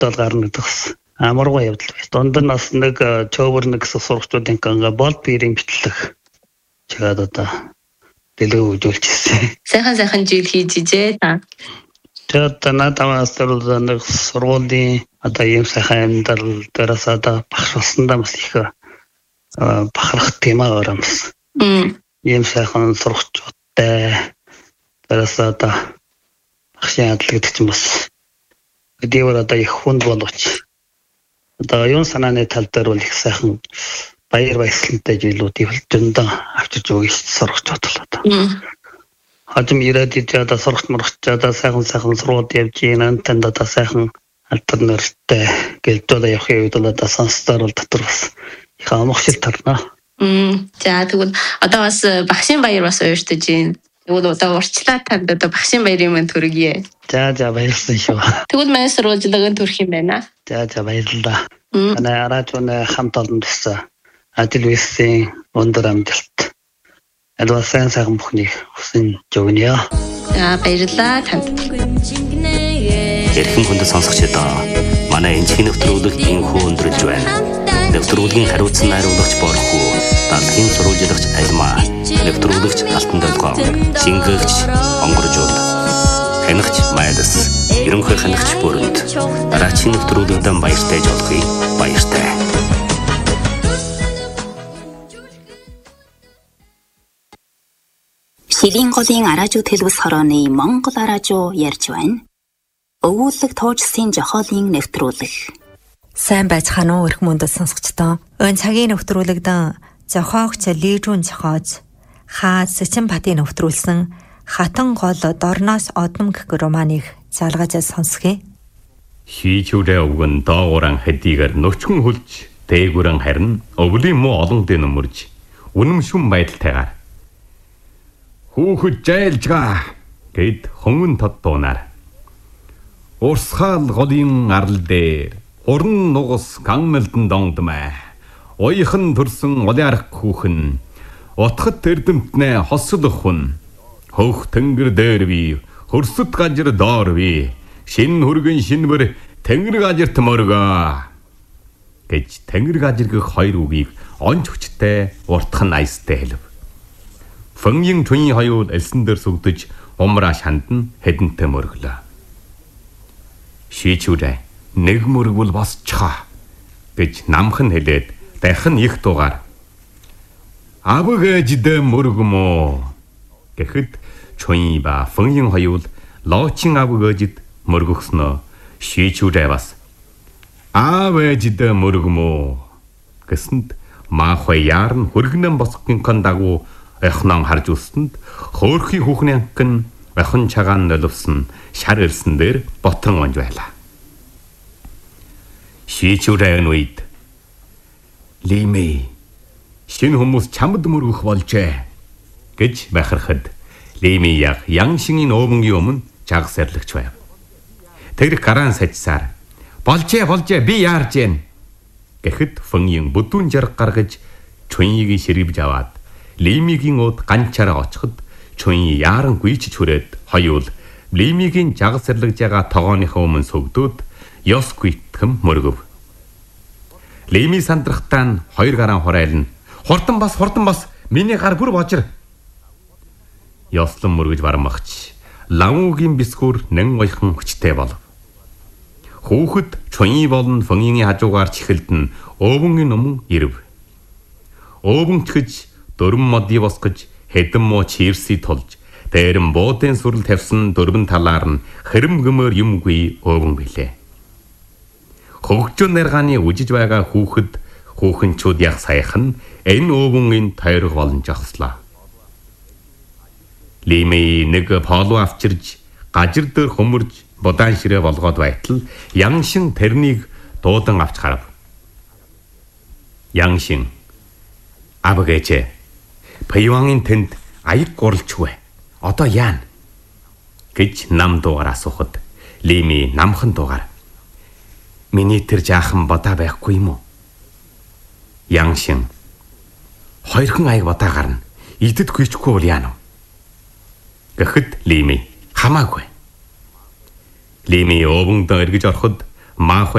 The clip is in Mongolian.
бодтол гарна гэдэг бас амаргүй явдал байж. Дунд нь бас нэг чөөвөр нэг сургачдын ганга бол бирийн битлэг чигээд одоо дэлгөө үзүүлж ирсэн. Сайхан жил хийж ижээ та. Тэгээд надаас нэг сургуулийн одоо ийм сайхан амьдрал дээрээс одоо багш болсондоо бас их бахарх тема оромс. Ийм сайхан сургачдтай дээрээс одоо багшийн адал гэдэг чинь бас өдөөөр одоо их хүнд болгоч. Одоо юун санааны тал дээр бол их сайхан баяр баясгалантай жилүүд өвлөндөө авчирч өгч сургаж бодлоо. Хажим ирээд одоо сургаж мургаж одоо сайхан сургууль явж ийн танд одоо сайхан альтернативтэй гэлдөө явах үед одоо сонстоор бол дотор бас их амгшил тарна. За тэгвэл одоо бас багшийн баяр бас ууртаж ийн. Тэгвэл одоо урчлаа танд одоо багшийн баярын манд төргийе. За баярлсан шүү. Тэгвэл манай сурвалжлагын төрх юм байна. За баярлалаа. Манай радионы хамт олон төсөө ажил үйлсийн өндөр амжилт. Алвасан сайхан бүхнийг хүсэн жогнё. За баярлалаа танд. Эрхэм хүндэт сонсогчдоо манай энэхний нэвтрүүлэг энхүү өндөрлж байна. Нэвтрүүлгийн хариуцсан найруулагч Борхуу, далхийн сурвалжлагч Алмаа, нэвтрүүлэгч Алтандолгоо, шингээгч Онгоржууд, хянагч Майдас, ерөнхий хянагч Бүрөнд дараагийн нэвтрүүлэгдэн баяртай жолохыг баяртай. Шилийн голын араажууд хэлбэс хорооны Монгол араажуу ярьж байна. Өвүүлэг туужсын жохоолын нэвтрүүлэг. Сайн байцгаана уу эрхэм хүндэт сонсогчдоо. Өн цагийн нэвтрүүлэгдэн зохиогч Лижүүн зохиож хаа Сэцэн Батын нэвтрүүлсэн Хатан гол дорноос одном гэх романыг залгаж сонсгоё. Шийчүүрээ өгөн доогууран хэдийгээр нөчгөн хүлж дээгүрэн харин өвлийн муу олон дэ нөмөрж үнэмшүн байдалтайгаар хүүхэд жайлжгаа гэд хөнгөн тод дуунаар урсгаал голын арал дээр уран нугас гангналдан донгдмаа уйхан төрсөн улаарх хүүхэн утхад тэрдэмтнэ хосол өхөн хөх тэнгэр дээр би хөрсөд гажир доор би шин хүргэн шинбэр тэнгэр гажирт мөргөө гэж тэнгэр гажиргэх хоёр үгийг онч хүчтэй уртхан айстай хэлв. Фэнгийн түүний хоёуд элсэн дээр сүгдэж умраа шандна хэдэнтэй мөрглөө. Шийчүүрээ нэг мөргвөл босчхаа гэж намхан хэлээд дахин их дугаар авг ээждэ мөргмөө гэхэд чуй ба фэнгийн хоёуд лоочин авг ээжд мөргөхснөө шийчүүрээ бас аав ээждэ мөргмөө гэсэнд маахай яар нь хөргнэн босгын дагуу эхнон харж үстэнд хөөрхий хүүхний анхын охин чагаан нөлөвсөн шар ирсэн дээр ботрон онж байлаа. Шийчүүрээ үед Лими шинэ хүмүүс чамд мөргөх болжээ гэж бахархад Лими яг яншингийн өвөнгийн өмнө жагсарлагч байв. Тэр гараан сажсаар болжээ би яарж гэн гэхэд фэнгийн бүдүүн жарг гаргаж чуйныг ширгэвж аваад Лимигийн ууд ганчаараа очиход чуйн яаран гүйчж хүрээд хоёул Лимигийн жагсарлаж байгаа тогооныхоо өмнө сүгдөөд ёс гүйтгэм мөргөв. Лими сандрахтаа нь хоёр гараан хурайл нь хурдан бас миний гар бүр божир. Ёслон мөргөж бармагч лавуугийн бисгүр нэн ойхон хүчтэй болов. Хүүхэд чуйн болон фэнгийн хажуугаар чихэлдэн өвөнгийн өмнө ирв. Өвөн чгэж дөрвөн модий босгож хэдэн муу чирси тулж дээрэн буудын сүрэл тавьсан дөрвөн талаар нь хэрэм гөмөр юмгүй өвөн билээ. Хөгжөн наргааны үжиж байгаа хүүхэнчүүд яг саяхан энэ өвөнгийн тойрог болон жогслоо. Лими нэг поло авчирж гажир дээр хөмөрж будаан ширээ болгоод байтал яншин тэрнийг дуудан авч харав. Яншин абгэжээ Пэйвангийн тэнд аяг гуралчгүй. Одоо яана? гэж нам дуугаар асуухад Лими намхан дуугаар миний тэр жаахан бодаа байхгүй юм уу? Яншин хоёрхан аяг бодаа гарна. Идэд гүйчихгүй бол яана? Гэхэд Лими хамаагүй. Лими өвөндөө эргэж ороход маах